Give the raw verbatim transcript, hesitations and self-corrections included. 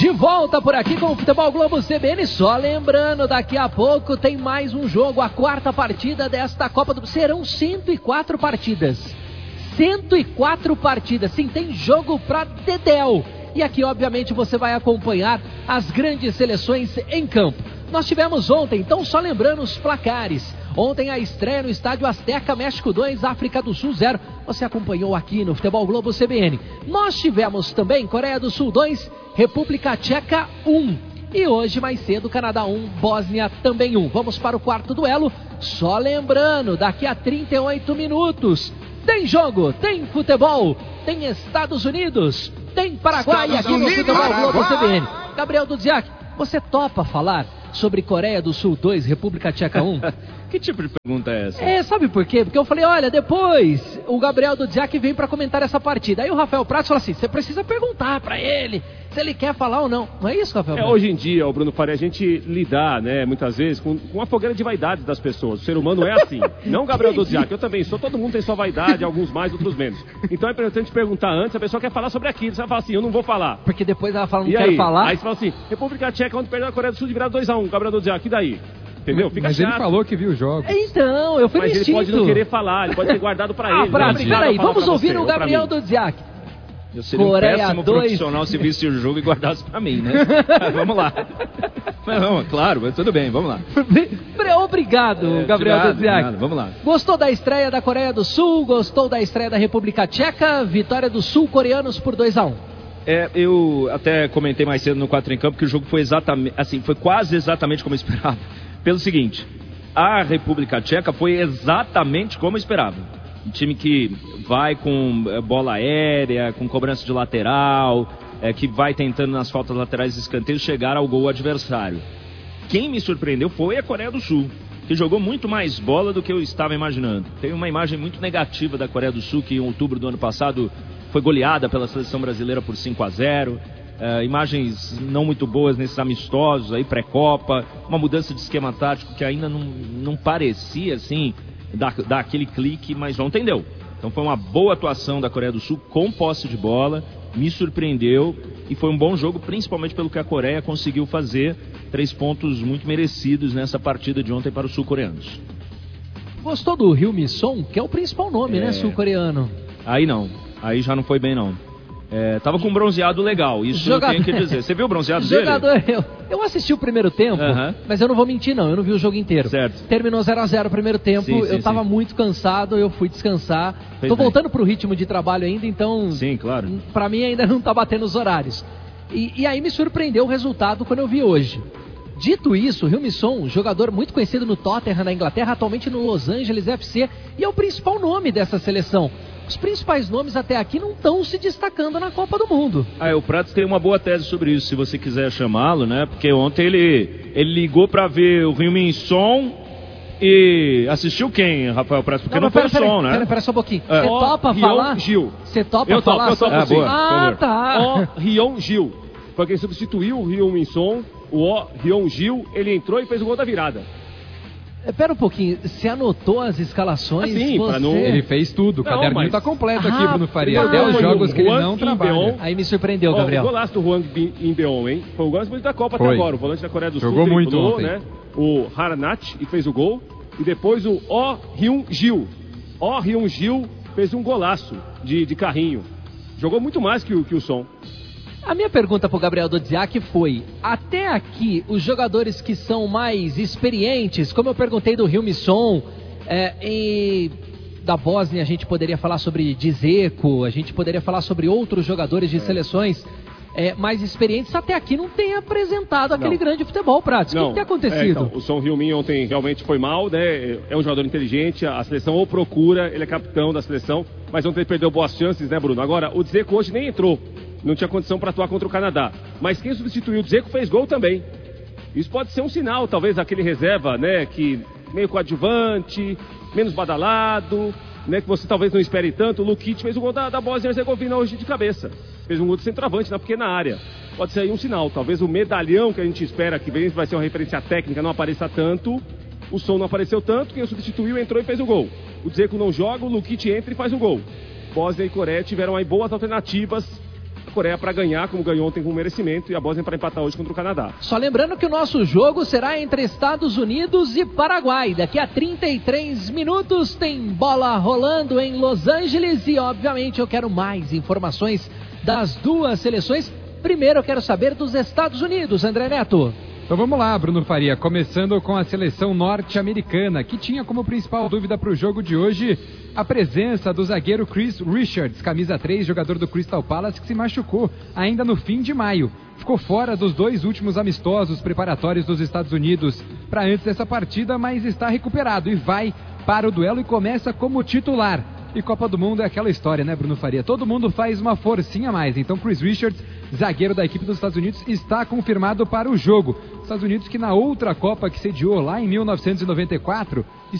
De volta por aqui com o Futebol Globo C B N. Só lembrando, daqui a pouco tem mais um jogo, a quarta partida desta Copa do... Serão cento e quatro partidas. cento e quatro partidas. Sim, tem jogo pra dedéu. E aqui, obviamente, você vai acompanhar as grandes seleções em campo. Nós tivemos ontem, então só lembrando os placares. Ontem a estreia no Estádio Azteca, México dois, África do Sul zero. Você acompanhou aqui no Futebol Globo C B N. Nós tivemos também Coreia do Sul dois, República Tcheca um. E hoje, mais cedo, Canadá um, Bósnia também um. Vamos para o quarto duelo. Só lembrando, daqui a trinta e oito minutos, tem jogo, tem futebol, tem Estados Unidos, tem Paraguai Estados aqui Unidos, no Futebol Paraguai. Globo C B N. Gabriel Dudziak, você topa falar sobre Coreia do Sul dois, República Tcheca um? Que tipo de pergunta é essa? É, sabe por quê? Porque eu falei, olha, depois o Gabriel Dudziak vem pra comentar essa partida. Aí o Rafael Prats falou assim, você precisa perguntar pra ele se ele quer falar ou não. Não é isso, Rafael? É, hoje em dia, o Bruno Faria, a gente lidar, né, muitas vezes, com, com a fogueira de vaidade das pessoas. O ser humano é assim. Não o Gabriel Dudziak, eu também sou. Todo mundo tem sua vaidade, alguns mais, outros menos. Então é importante perguntar antes, a pessoa quer falar sobre aquilo. Você vai falar assim, eu não vou falar. Porque depois ela fala, não e quero aí? falar. Aí você fala assim, República Tcheca, onde perdeu a Coreia do Sul de virar dois a um, Gabriel Dudziak, e daí? Entendeu? Fica Mas chato. ele falou que viu o jogo. Então, eu fui Mas no ele instinto. pode não querer falar, ele pode ter guardado pra ah, ele. Pra, né? peraí, vamos ouvir você, o Gabriel Dudziak. Eu seria Coreia um péssimo dois. profissional se visse o jogo e guardasse pra mim, né? Vamos lá. Mas não, claro, mas tudo bem, vamos lá. Obrigado, é, Gabriel nada, Dudziak. nada, vamos lá. Gostou da estreia da Coreia do Sul? Gostou da estreia da República Tcheca? Vitória dos sul-coreanos por dois a um. É, eu até comentei mais cedo no quatro em Campo que o jogo foi exatamente, assim, foi quase exatamente como eu esperava. Pelo seguinte, a República Tcheca foi exatamente como eu esperava. Um time que vai com bola aérea, com cobrança de lateral, é, que vai tentando nas faltas laterais e escanteios chegar ao gol adversário. Quem me surpreendeu foi a Coreia do Sul, que jogou muito mais bola do que eu estava imaginando. Tem uma imagem muito negativa da Coreia do Sul, que em outubro do ano passado foi goleada pela seleção brasileira por cinco a zero. Uh, imagens não muito boas nesses amistosos aí, pré-copa, uma mudança de esquema tático que ainda não, não parecia assim dar, dar aquele clique, mas ontem deu. Então foi uma boa atuação da Coreia do Sul com posse de bola, me surpreendeu e foi um bom jogo, principalmente pelo que a Coreia conseguiu fazer. Três pontos muito merecidos nessa partida de ontem para os sul-coreanos. Gostou do Hyun Song, que é o principal nome, é... né, sul-coreano? Aí não, aí já não foi bem não. É, tava com um bronzeado legal, isso Jogador... eu tenho que dizer. Você viu o bronzeado Jogador, dele? Eu, eu assisti o primeiro tempo, uh-huh. mas eu não vou mentir não, eu não vi o jogo inteiro. Certo. Terminou zero a zero o primeiro tempo, sim, eu sim, tava sim. muito cansado, eu fui descansar. Fez Tô bem. voltando pro ritmo de trabalho ainda, então... Sim, claro. Pra mim ainda não tá batendo os horários. E, e aí me surpreendeu o resultado quando eu vi hoje. Dito isso, Hyun Song, jogador muito conhecido no Tottenham, na Inglaterra, atualmente no Los Angeles F C, e é o principal nome dessa seleção. Os principais nomes até aqui não estão se destacando na Copa do Mundo. Ah, o Prats tem uma boa tese sobre isso, se você quiser chamá-lo, né? Porque ontem ele, ele ligou pra ver o Hyun Song e assistiu quem, Rafael Prats? Porque não, não foi o som, né? Pera, pera só um pouquinho. Você É. topa Hyun falar? Gil. Você topa eu falar? Topo, eu topo, ah, sim. boa. Ah, tá. O Hyun Gil. Foi quem substituiu o Hyun Song. O O Hyun Gil, ele entrou e fez o gol da virada. Pera um pouquinho, você anotou as escalações? Ah, sim, você... pra não... Ele fez tudo, o não, caderninho mas... tá completo aqui, ah, Bruno Faria. até os jogos que ele não trabalha. Aí me surpreendeu, oh, Gabriel. O golaço do Hwang Bin-beon, hein? Foi o golaço muito da Copa Foi. até agora. O volante da Coreia do Sul jogou muito triplou, ontem. né? O Haranat e fez o gol. E depois o Oh Hyun Gil. Oh Hyun Gil fez um golaço de, de carrinho. Jogou muito mais que o, que o Som. A minha pergunta para o Gabriel Dudziak foi, até aqui, os jogadores que são mais experientes, como eu perguntei do Hyun Song, é, e da Bósnia a gente poderia falar sobre Dzeko, a gente poderia falar sobre outros jogadores de seleções é, mais experientes, até aqui não tem apresentado aquele não. grande futebol prático. O que tem acontecido? É, então, o Son Heung-min ontem realmente foi mal, né? É um jogador inteligente, a seleção o procura, ele é capitão da seleção, mas ontem ele perdeu boas chances, né, Bruno? Agora, o Dzeko hoje nem entrou. Não tinha condição para atuar contra o Canadá. Mas quem substituiu o Dzeko fez gol também. Isso pode ser um sinal, talvez, aquele reserva, né? Que meio coadjuvante, menos badalado, né? Que você talvez não espere tanto. O Lukic fez o gol da, da Bósnia e Herzegovina hoje de cabeça. Fez um gol de centroavante na pequena área. Pode ser aí um sinal. Talvez o medalhão que a gente espera que vem, vai ser uma referência técnica, não apareça tanto. O Som não apareceu tanto. Quem o substituiu entrou e fez o gol. O Dzeko não joga, o Lukic entra e faz o gol. Bósnia e Coreia tiveram aí boas alternativas Coreia para ganhar, como ganhou ontem com merecimento, e a Bósnia para empatar hoje contra o Canadá. Só lembrando que o nosso jogo será entre Estados Unidos e Paraguai. Daqui a trinta e três minutos tem bola rolando em Los Angeles e, obviamente, eu quero mais informações das duas seleções. Primeiro eu quero saber dos Estados Unidos, André Neto. Então vamos lá, Bruno Faria, começando com a seleção norte-americana, que tinha como principal dúvida para o jogo de hoje a presença do zagueiro Chris Richards, camisa três, jogador do Crystal Palace, que se machucou ainda no fim de maio. Ficou fora dos dois últimos amistosos preparatórios dos Estados Unidos para antes dessa partida, mas está recuperado e vai para o duelo e começa como titular. E Copa do Mundo é aquela história, né, Bruno Faria? Todo mundo faz uma forcinha a mais. Então, Chris Richards, zagueiro da equipe dos Estados Unidos, está confirmado para o jogo. Estados Unidos que na outra Copa que sediou lá em mil novecentos e noventa e quatro